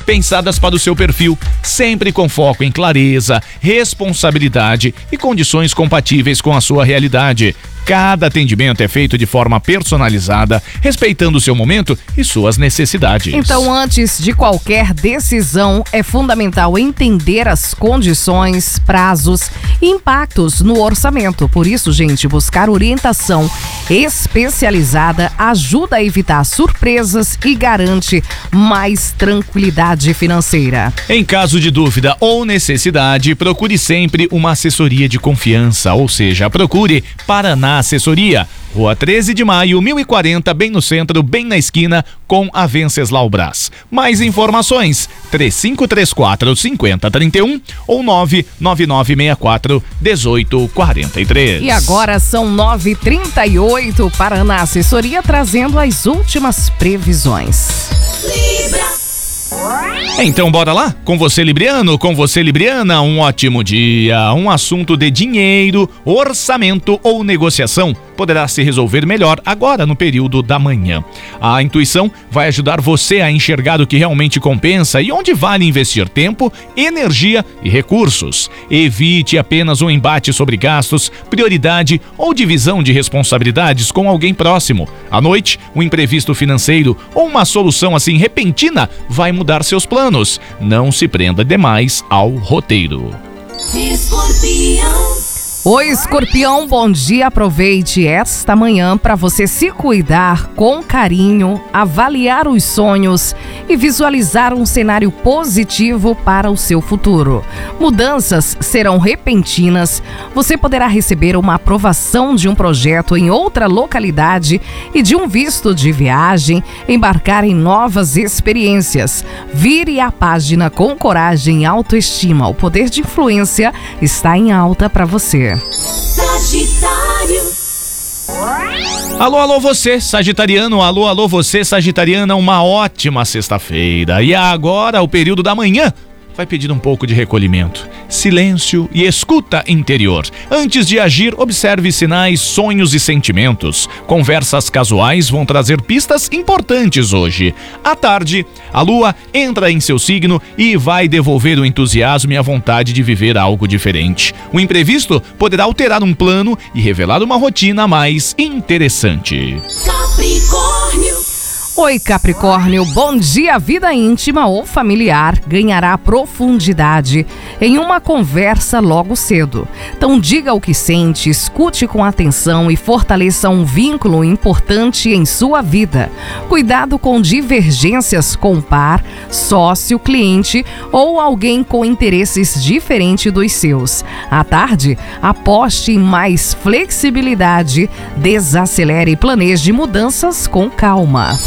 pensadas para o seu perfil, sempre com foco em clareza, responsabilidade e condições compatíveis com a sua realidade. Cada atendimento é feito de forma personalizada, respeitando o seu momento e suas necessidades. Então, antes de qualquer decisão, é fundamental entender as condições, prazos e impactos no orçamento. Por isso, gente, buscar orientação especializada ajuda a evitar surpresas e garante mais tranquilidade financeira. Em caso de dúvida ou necessidade, procure sempre uma assessoria de confiança, ou seja, procure Paraná Assessoria, Rua 13 de Maio, 1040, bem no centro, bem na esquina, com a Venceslau Brás. Mais informações, 3534-5031 ou 99964-1843. E agora são 9h38, Paraná Assessoria trazendo as últimas previsões. Então bora lá? Com você, Libriano, com você, Libriana, um ótimo dia. Um assunto de dinheiro, orçamento ou negociação poderá se resolver melhor agora no período da manhã. A intuição vai ajudar você a enxergar o que realmente compensa e onde vale investir tempo, energia e recursos. Evite apenas um embate sobre gastos, prioridade ou divisão de responsabilidades com alguém próximo. À noite, um imprevisto financeiro ou uma solução assim repentina vai mudar seus planos. Não se prenda demais ao roteiro. Oi, Escorpião, bom dia. Aproveite esta manhã para você se cuidar com carinho, avaliar os sonhos e visualizar um cenário positivo para o seu futuro. Mudanças serão repentinas, você poderá receber uma aprovação de um projeto em outra localidade e de um visto de viagem, embarcar em novas experiências. Vire a página com coragem e autoestima. O poder de influência está em alta para você. Sagitário. Alô, alô você, sagitariano, alô, alô você, sagitariana, uma ótima sexta-feira. E agora, o período da manhã vai pedir um pouco de recolhimento, silêncio e escuta interior. Antes de agir, observe sinais, sonhos e sentimentos. Conversas casuais vão trazer pistas importantes hoje. À tarde, a lua entra em seu signo e vai devolver o entusiasmo e a vontade de viver algo diferente. O imprevisto poderá alterar um plano e revelar uma rotina mais interessante. Capricórnio. Oi, Capricórnio, bom dia. A vida íntima ou familiar ganhará profundidade em uma conversa logo cedo. Então diga o que sente, escute com atenção e fortaleça um vínculo importante em sua vida. Cuidado com divergências com par, sócio, cliente ou alguém com interesses diferentes dos seus. À tarde, aposte em mais flexibilidade, desacelere e planeje mudanças com calma.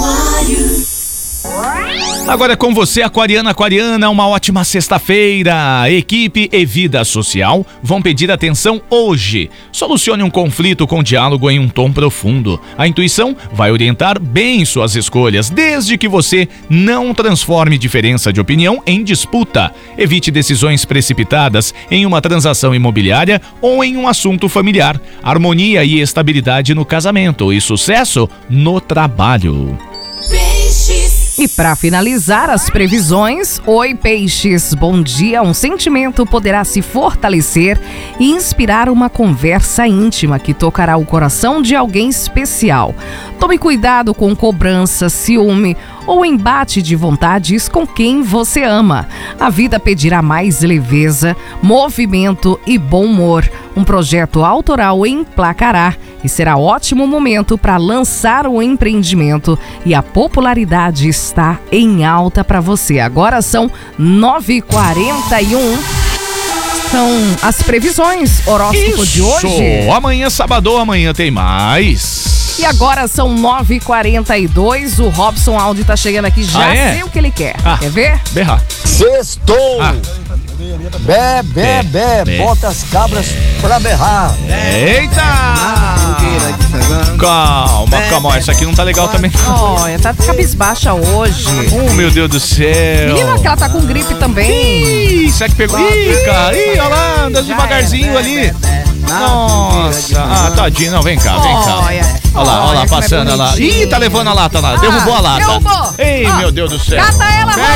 Agora é com você, aquariana, uma ótima sexta-feira. Equipe e vida social vão pedir atenção hoje. Solucione um conflito com diálogo em um tom profundo. A intuição vai orientar bem suas escolhas, desde que você não transforme diferença de opinião em disputa. Evite decisões precipitadas em uma transação imobiliária ou em um assunto familiar. Harmonia e estabilidade no casamento e sucesso no trabalho. E para finalizar as previsões, oi Peixes, bom dia. Um sentimento poderá se fortalecer e inspirar uma conversa íntima que tocará o coração de alguém especial. Tome cuidado com cobrança, ciúme ou embate de vontades com quem você ama. A vida pedirá mais leveza, movimento e bom humor. Um projeto autoral emplacará e será ótimo momento para lançar o empreendimento e a popularidade está em alta para você. Agora são 9h41. São as previsões, horóscopo de hoje. Amanhã, sábado, amanhã tem mais. E agora são 9h42, o Robson Aldi tá chegando aqui, já sei o que ele quer. Quer ver? Berrar. Sextou! Bé, bota as cabras pra berrar. Eita! Calma, essa aqui não tá legal também. Olha, tá cabisbaixa hoje. Oh, meu Deus do céu. Menina, que ela tá com gripe também. Ih, será que pegou? Ih, cara, olha lá, anda devagarzinho ali. Nossa, tadinho, não, vem cá. Olha lá, passando lá. Ih, tá levando a lata lá, derrubou a lata. Derrubou. Ei, meu Deus do céu. Cata ela,